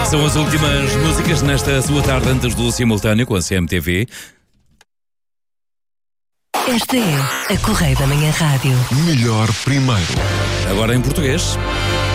São as últimas músicas nesta sua tarde antes do simultâneo com a CMTV. Esta é a Correio da Manhã Rádio. Melhor primeiro. Agora em português.